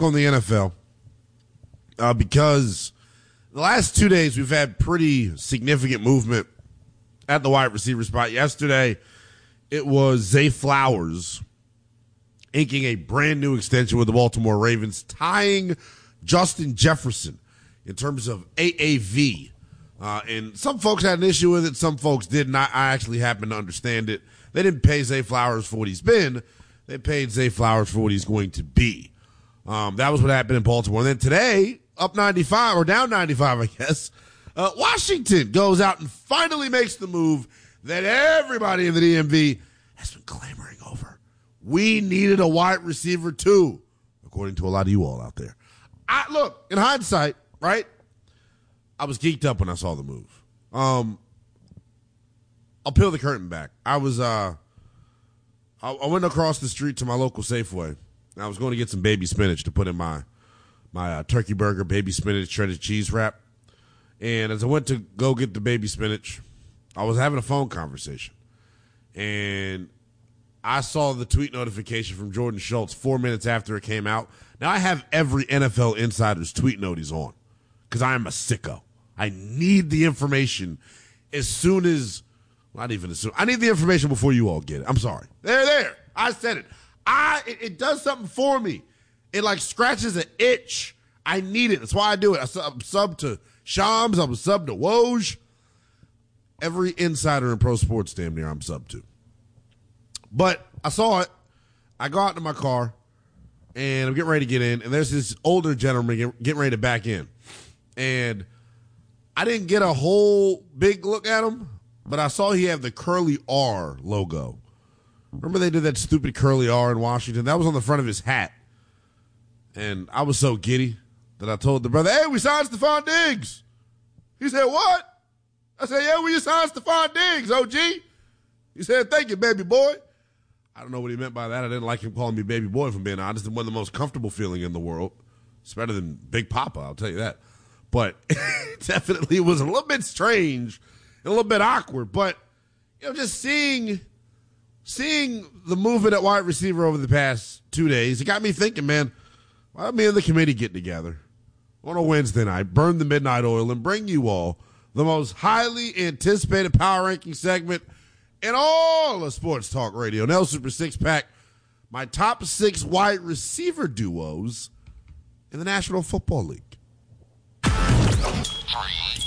back on the NFL because the last 2 days we've had pretty significant movement at the wide receiver spot. Yesterday, it was Zay Flowers inking a brand new extension with the Baltimore Ravens, tying Justin Jefferson in terms of AAV. And some folks had an issue with it. Some folks didn't. I actually happen to understand it. They didn't pay Zay Flowers for what he's been. They paid Zay Flowers for what he's going to be. That was what happened in Baltimore. And then today, up 95 or down 95, I guess, Washington goes out and finally makes the move that everybody in the DMV has been clamoring over. We needed a wide receiver too, according to a lot of you all out there. Look, in hindsight, right, I was geeked up when I saw the move. I'll peel the curtain back. I went across the street to my local Safeway. I was going to get some baby spinach to put in my turkey burger, baby spinach, shredded cheese wrap. And as I went to go get the baby spinach, I was having a phone conversation. And I saw the tweet notification from Jordan Schultz 4 minutes after it came out. Now, I have every NFL Insider's tweet note he's on because I am a sicko. I need the information as soon as, not even as soon. I need the information before you all get it. I'm sorry. There. I said it. It does something for me. It like scratches an itch. I need it. That's why I do it. I'm sub to Shams. I'm sub to Woj. Every insider in pro sports damn near I'm sub to. But I saw it. I go out into my car, and I'm getting ready to get in, and there's this older gentleman getting ready to back in. And I didn't get a whole big look at him, but I saw he had the Curly R logo. Remember they did that stupid Curly R in Washington? That was on the front of his hat. And I was so giddy that I told the brother, hey, we signed Stephon Diggs. He said, what? I said, yeah, we just signed Stephon Diggs, OG. He said, thank you, baby boy. I don't know what he meant by that. I didn't like him calling me baby boy, if I'm being honest. It wasn't the most comfortable feeling in the world. It's better than Big Papa, I'll tell you that. But definitely it was a little bit strange and a little bit awkward. But, just seeing the movement at wide receiver over the past 2 days, it got me thinking, man, why don't me and the committee get together on a Wednesday night, burn the midnight oil, and bring you all the most highly anticipated power ranking segment in all of sports talk radio. Now, Super Six Pack, my top 6 wide receiver duos in the National Football League.